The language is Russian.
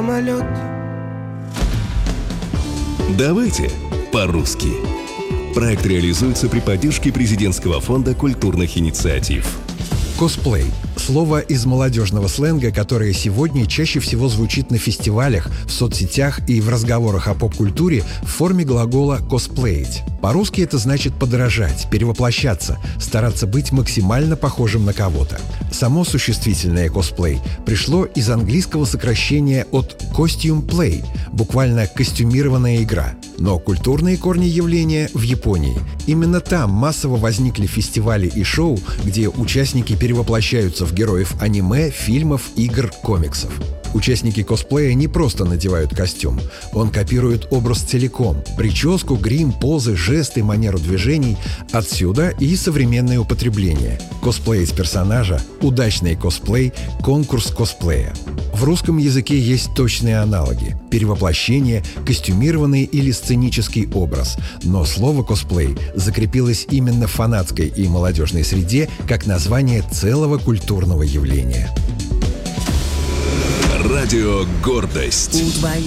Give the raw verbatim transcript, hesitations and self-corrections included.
самолет. Давайте по-русски. Проект реализуется при поддержке Президентского фонда культурных инициатив. Косплей – слово из молодежного сленга, которое сегодня чаще всего звучит на фестивалях, в соцсетях и в разговорах о поп-культуре в форме глагола «косплеить». По-русски это значит подражать, перевоплощаться, стараться быть максимально похожим на кого-то. Само существительное «косплей» пришло из английского сокращения от «costume play», буквально «костюмированная игра». Но культурные корни явления в Японии. Именно там массово возникли фестивали и шоу, где участники перевоплощаются в героев аниме, фильмов, игр, комиксов. Участники косплея не просто надевают костюм. Он копирует образ целиком. Прическу, грим, позы, жесты, манеру движений. Отсюда и современное употребление. Косплеить персонажа, удачный косплей, конкурс косплея. В русском языке есть точные аналоги – перевоплощение, костюмированный или сценический образ. Но слово «косплей» закрепилось именно в фанатской и молодежной среде как название целого культурного явления. Радио «Гордость».